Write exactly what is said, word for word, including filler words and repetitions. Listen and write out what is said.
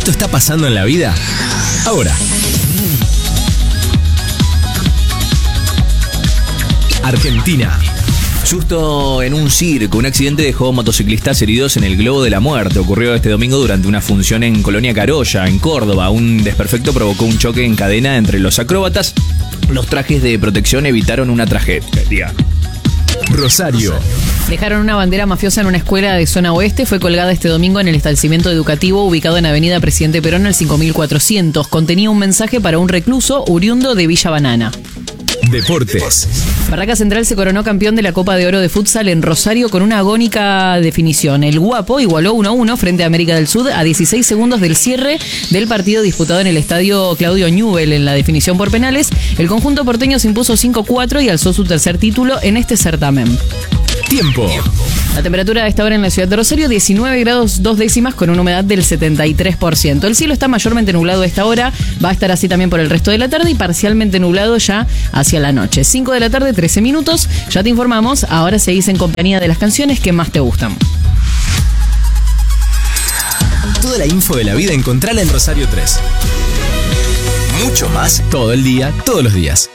Esto está pasando en la vida ahora. Argentina. Susto en un circo. Un accidente dejó motociclistas heridos en el Globo de la Muerte. Ocurrió este domingo durante una función en Colonia Carolla, en Córdoba. Un desperfecto provocó un choque en cadena entre los acróbatas. Los trajes de protección evitaron una tragedia. Rosario. Dejaron una bandera mafiosa en una escuela de zona oeste. Fue colgada este domingo en el establecimiento educativo ubicado en Avenida Presidente Perón al cinco mil cuatrocientos. Contenía un mensaje para un recluso oriundo de Villa Banana. Deportes. Barraca Central se coronó campeón de la Copa de Oro de Futsal en Rosario con una agónica definición. El Guapo igualó uno a uno frente a América del Sur a dieciséis segundos del cierre del partido disputado en el estadio Claudio Newell en la definición por penales. El conjunto porteño se impuso cinco a cuatro y alzó su tercer título en este certamen. Tiempo. La temperatura a esta hora en la ciudad de Rosario, diecinueve grados dos décimas con una humedad del setenta y tres por ciento. El cielo está mayormente nublado a esta hora, va a estar así también por el resto de la tarde y parcialmente nublado ya hacia la noche. cinco de la tarde, trece minutos, ya te informamos, ahora seguís en compañía de las canciones que más te gustan. Toda la info de la vida encontrala en Rosario tres. Mucho más todo el día, todos los días.